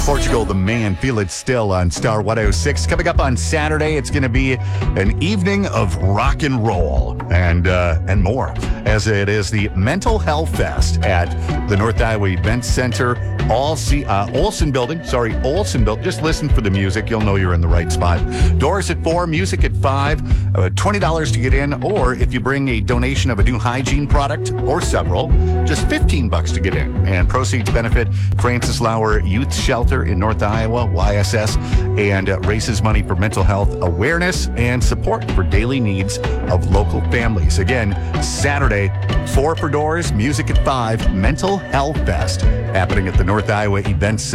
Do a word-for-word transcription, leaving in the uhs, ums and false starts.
Portugal, the man, feel it still on Star one oh six. Coming up on Saturday, it's going to be an evening of rock and roll and uh, and more, as it is the Mental Health Fest at the North Iowa Event Center, all C- uh, Olson Building. Sorry, Olson Building. Just listen for the music. You'll know you're in the right spot. Doors at four, music at five, uh, twenty dollars to get in, or if you bring a donation of a new hygiene product or several, just fifteen bucks to get in. And proceeds benefit Francis Lauer Youth Shelter in North Iowa, Y S S, and uh, raises money for mental health awareness and support for daily needs of local families. Again, Saturday, four for doors, music at five, Mental Health Fest, happening at the North Iowa Event Center.